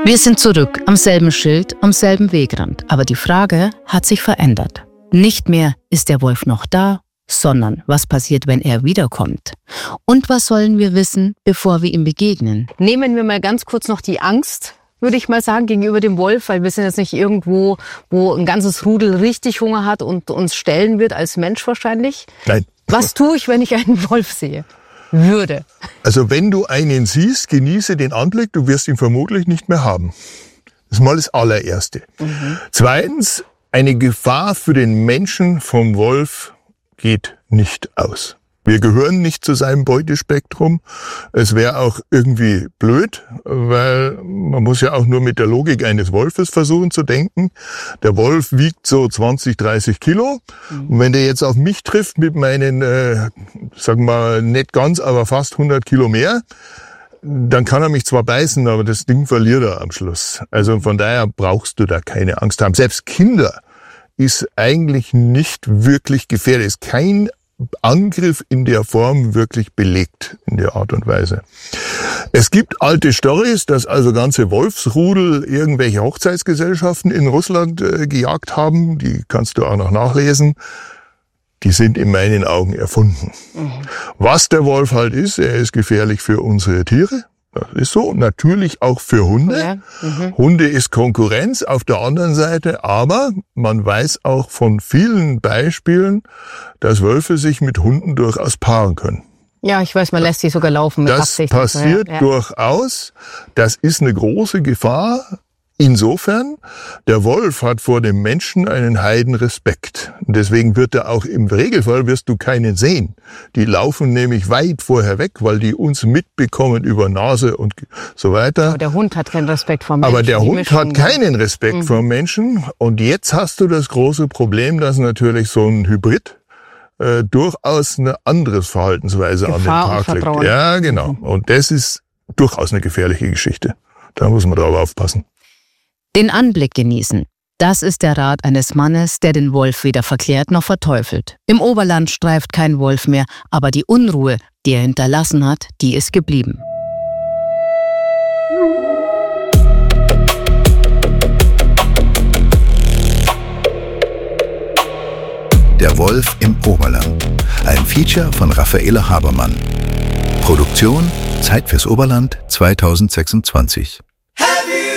Wir sind zurück, am selben Schild, am selben Wegrand. Aber die Frage hat sich verändert. Nicht mehr, ist der Wolf noch da, sondern was passiert, wenn er wiederkommt? Und was sollen wir wissen, bevor wir ihm begegnen? Nehmen wir mal ganz kurz noch die Angst, würde ich mal sagen, gegenüber dem Wolf, weil wir sind jetzt nicht irgendwo, wo ein ganzes Rudel richtig Hunger hat und uns stellen wird, als Mensch wahrscheinlich. Nein. Was tue ich, wenn ich einen Wolf sehe? Würde. Also wenn du einen siehst, genieße den Anblick, du wirst ihn vermutlich nicht mehr haben. Das ist mal das allererste. Zweitens, eine Gefahr für den Menschen vom Wolf geht nicht aus. Wir gehören nicht zu seinem Beutespektrum. Es wäre auch irgendwie blöd, weil man muss ja auch nur mit der Logik eines Wolfes versuchen zu denken. Der Wolf wiegt so 20, 30 Kilo. Und wenn der jetzt auf mich trifft mit meinen, sagen wir mal, nicht ganz, aber fast 100 Kilo mehr, dann kann er mich zwar beißen, aber das Ding verliert er am Schluss. Also von daher brauchst du da keine Angst haben. Selbst Kinder ist eigentlich nicht wirklich gefährdet. Ist kein Angriff in der Form wirklich belegt, in der Art und Weise. Es gibt alte Storys, dass also ganze Wolfsrudel irgendwelche Hochzeitsgesellschaften in Russland gejagt haben. Die kannst du auch noch nachlesen. Die sind in meinen Augen erfunden. Was der Wolf halt ist, er ist gefährlich für unsere Tiere. Das ist so. Natürlich auch für Hunde. Ja. Hunde ist Konkurrenz auf der anderen Seite, aber man weiß auch von vielen Beispielen, dass Wölfe sich mit Hunden durchaus paaren können. Ja, ich weiß, man lässt sie sogar laufen mit Das Absicht. passiert durchaus. Das ist eine große Gefahr. Insofern, der Wolf hat vor dem Menschen einen Heidenrespekt. Und deswegen wird er auch im Regelfall, wirst du keinen sehen. Die laufen nämlich weit vorher weg, weil die uns mitbekommen über Nase und so weiter. Aber der Hund hat keinen Respekt vor Menschen. Aber der Hund hat keinen Respekt vor Menschen. Und jetzt hast du das große Problem, dass natürlich so ein Hybrid durchaus eine andere Verhaltensweise Gefahr an den Tag und Vertrauen. legt. Ja, genau. Und das ist durchaus eine gefährliche Geschichte. Da muss man drauf aufpassen. Den Anblick genießen. Das ist der Rat eines Mannes, der den Wolf weder verklärt noch verteufelt. Im Oberland streift kein Wolf mehr, aber die Unruhe, die er hinterlassen hat, die ist geblieben. Der Wolf im Oberland. Ein Feature von Raffaele Habermann. Produktion Zeit fürs Oberland 2026. Have you